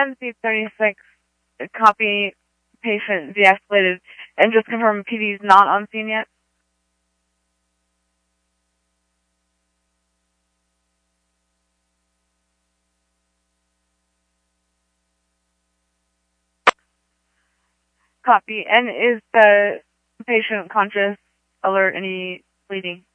NC36, copy, patient de-escalated, and just confirm PD is not on scene yet. Copy. And is the patient conscious, alert, any bleeding?